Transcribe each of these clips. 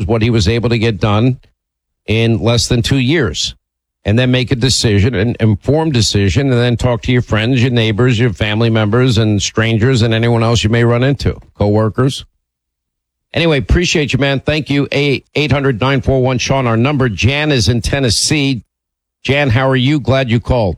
is what he was able to get done in less than 2 years. And then make a decision, an informed decision, and then talk to your friends, your neighbors, your family members, and strangers, and anyone else you may run into, coworkers. Anyway, appreciate you, man. Thank you. 800-941-SEAN, our number. Jan is in Tennessee. Jan, how are you? Glad you called.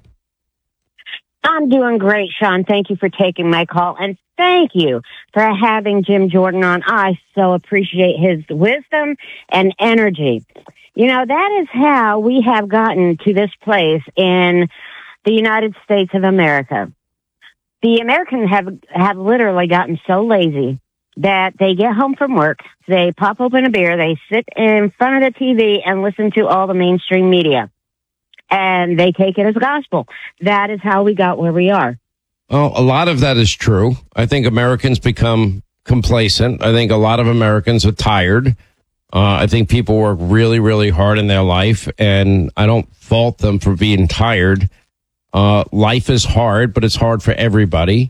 I'm doing great, Sean. Thank you for taking my call, and thank you for having Jim Jordan on. I so appreciate his wisdom and energy. You know, that is how we have gotten to this place in the United States of America. The Americans have literally gotten so lazy that they get home from work, they pop open a beer, they sit in front of the TV and listen to all the mainstream media. And they take it as gospel. That is how we got where we are. Well, a lot of that is true. I think Americans become complacent. I think a lot of Americans are tired. I think people work really, really hard in their life, and I don't fault them for being tired. Life is hard, but it's hard for everybody.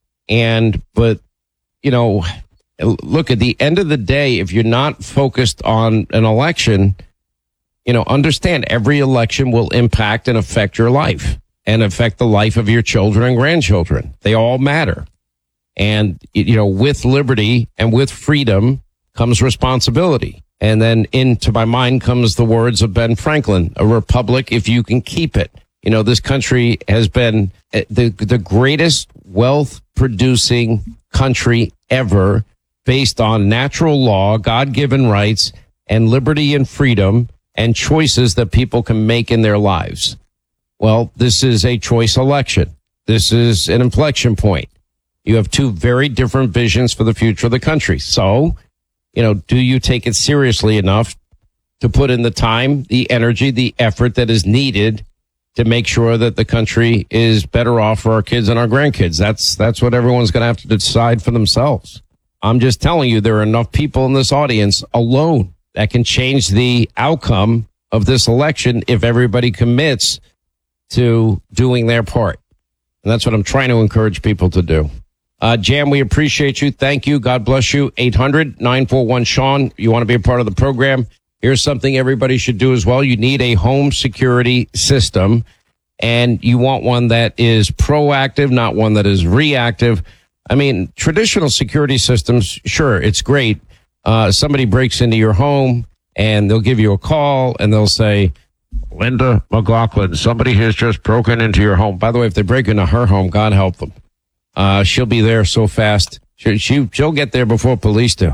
But, you know, look, at the end of the day, if you're not focused on an election, you know, understand every election will impact and affect your life and affect the life of your children and grandchildren. They all matter. And, you know, with liberty and with freedom comes responsibility. And then into my mind comes the words of Ben Franklin, a republic if you can keep it. You know, this country has been the greatest wealth producing country ever based on natural law, God-given rights, and liberty and freedom and choices that people can make in their lives. Well, this is a choice election. This is an inflection point. You have two very different visions for the future of the country. So, you know, do you take it seriously enough to put in the time, the energy, the effort that is needed to make sure that the country is better off for our kids and our grandkids? That's what everyone's going to have to decide for themselves. I'm just telling you, there are enough people in this audience alone that can change the outcome of this election if everybody commits to doing their part. And that's what I'm trying to encourage people to do. Jan, we appreciate you. Thank you. God bless you. 800-941-SEAN. You want to be a part of the program? Here's something everybody should do as well. You need a home security system, and you want one that is proactive, not one that is reactive. I mean, traditional security systems, sure, it's great. Somebody breaks into your home, and they'll give you a call, and they'll say, Linda McLaughlin, somebody has just broken into your home. By the way, if they break into her home, God help them. She'll be there so fast. She'll get there before police do.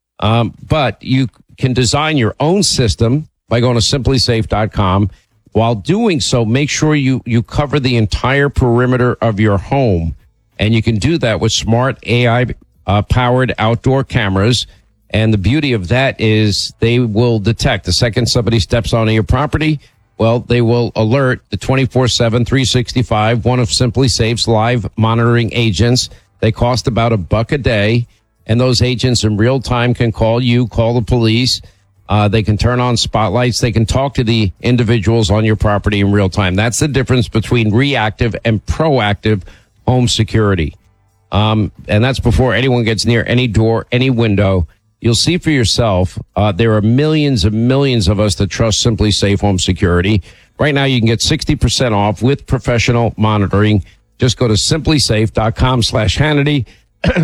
But you can design your own system by going to simplysafe.com. While doing so, make sure you cover the entire perimeter of your home. And you can do that with smart AI powered outdoor cameras. And the beauty of that is they will detect the second somebody steps onto your property. Well, they will alert the 24/7, 365, one of Simply Safe's live monitoring agents. They cost about $1 a day, and those agents in real time can call you, call the police. They can turn on spotlights. They can talk to the individuals on your property in real time. That's the difference between reactive and proactive home security. And that's before anyone gets near any door, any window. You'll see for yourself, there are millions and millions of us that trust Simply Safe Home Security. Right now, you can get 60% off with professional monitoring. Just go to simplysafe.com/Hannity,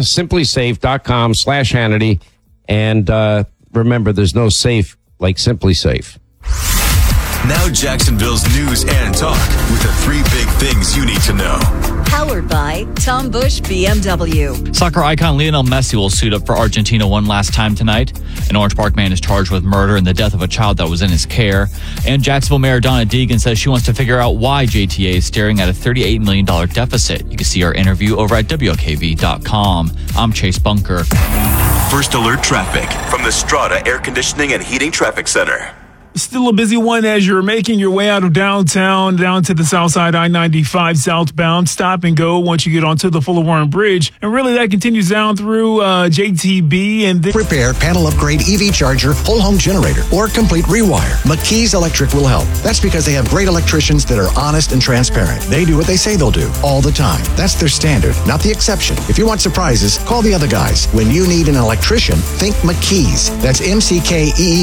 simplysafe.com/Hannity. And remember, there's no safe like Simply Safe. Now Jacksonville's news and talk with the 3 big things you need to know. Powered by Tom Busch BMW. Soccer icon Lionel Messi will suit up for Argentina one last time tonight. An Orange Park man is charged with murder and the death of a child that was in his care. And Jacksonville Mayor Donna Deegan says she wants to figure out why JTA is staring at a $38 million deficit. You can see our interview over at WKV.com. I'm Chase Bunker. First alert traffic from the Strata Air Conditioning and Heating Traffic Center. Still a busy one as you're making your way out of downtown down to the south side I-95 southbound. Stop and go once you get onto the Fuller Warren Bridge. And really that continues down through JTB and then repair, panel upgrade, EV charger, whole home generator, or complete rewire. McKee's Electric will help. That's because they have great electricians that are honest and transparent. They do what they say they'll do all the time. That's their standard, not the exception. If you want surprises, call the other guys. When you need an electrician, think McKee's. That's MCKEE.